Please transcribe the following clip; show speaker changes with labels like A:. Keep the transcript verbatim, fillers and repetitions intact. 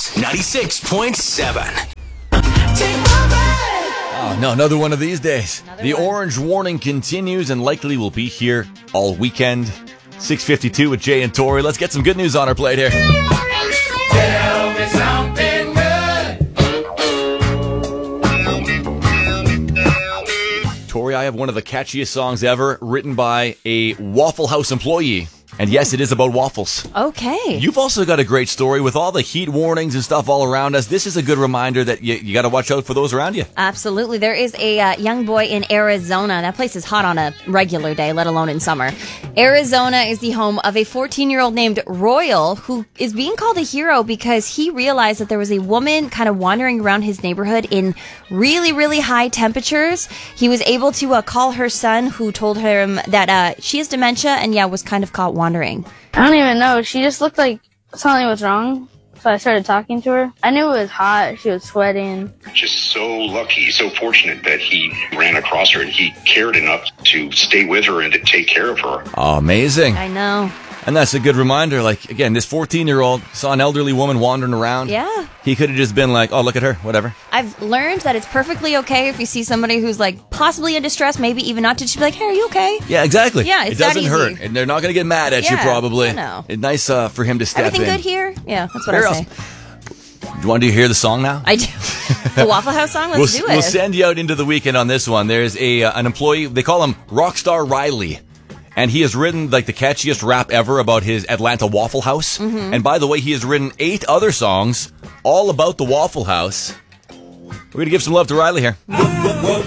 A: Kicks ninety-six point seven.
B: Oh, no, another one of these days.
C: Another
B: the
C: one.
B: orange warning continues and likely will be here all weekend. six fifty-two with Jay and Tori. Let's get some good news on our plate here.
D: Tell me something good.
B: Tori, I have one of the catchiest songs ever, written by a Waffle House employee. And yes, it is about waffles.
C: Okay.
B: You've also got a great story with all the heat warnings and stuff all around us. This is a good reminder that you, you got to watch out for those around you.
C: Absolutely. There is a uh, young boy in Arizona. That place is hot on a regular day, let alone in summer. Arizona is the home of a fourteen-year-old named Royal, who is being called a hero because he realized that there was a woman kind of wandering around his neighborhood in really, really high temperatures. He was able to uh, call her son, who told him that uh, she has dementia and, yeah, was kind of caught wandering. Wandering.
E: I don't even know. She just looked like something was wrong. So I started talking to her. I knew it was hot. She was sweating.
F: Just so lucky, so fortunate that he ran across her and he cared enough to stay with her and to take care of her.
B: Oh, amazing.
C: I know.
B: And that's a good reminder. Like, again, this fourteen-year-old saw an elderly woman wandering around.
C: Yeah.
B: He could have just been like, oh, look at her, whatever.
C: I've learned that it's perfectly okay if you see somebody who's like possibly in distress, maybe even not to just be like, hey, are you okay?
B: Yeah, exactly.
C: Yeah, it's
B: It doesn't
C: that
B: hurt.
C: easy.
B: And they're not going to get mad at you,
C: Yeah,
B: probably.
C: I know.
B: It's nice uh, for him to step
C: Everything
B: in.
C: good here? Yeah, that's what
B: Where
C: I
B: else?
C: say.
B: Do you want to hear the song now?
C: I do. The Waffle House song? Let's
B: we'll,
C: do it.
B: We'll send you out into the weekend on this one. There's a uh, an employee, they call him Rockstar Riley. And he has written like the catchiest rap ever about his Atlanta Waffle House.
C: Mm-hmm.
B: And by the way, he has written eight other songs all about the Waffle House. We're going to give some love to Riley here.